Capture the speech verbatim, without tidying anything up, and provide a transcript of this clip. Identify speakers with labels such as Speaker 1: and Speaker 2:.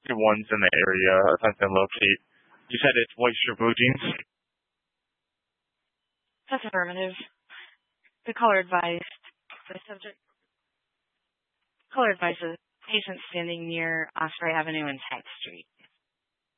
Speaker 1: the ones in the area attempt to locate. You said it's moisture blue jeans?
Speaker 2: That's affirmative. The caller advised the subject caller advised the patient standing near Osprey Avenue and tenth Street.